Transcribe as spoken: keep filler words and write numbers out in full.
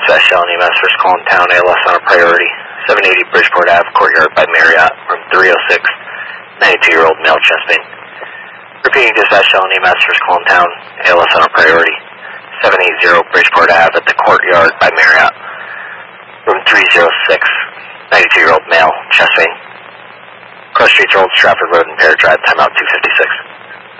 dispatch Allen E M S, first call in town, A L S on a priority. seven eighty Bridgeport Avenue, Courtyard by Marriott, room three oh six, ninety-two-year-old male, chest pain. Repeating dispatch Allen E M S, first call in town, A L S on a priority. seven eighty Bridgeport Avenue at the Courtyard by Marriott, room three oh six, ninety-two-year-old male, chest pain. Cross Streets Road, Stratford Road, and Pear Drive, timeout two fifty-six.